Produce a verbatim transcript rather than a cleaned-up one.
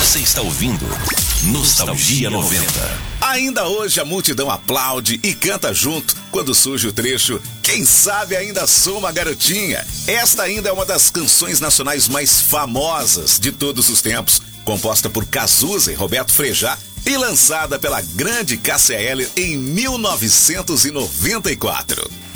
Você está ouvindo Nostalgia noventa. Ainda hoje a multidão aplaude e canta junto quando surge o trecho "Quem sabe ainda sou uma garotinha". Esta ainda é uma das canções nacionais mais famosas de todos os tempos, composta por Cazuza e Roberto Frejá e lançada pela grande Cássia Eller em mil novecentos e noventa e quatro.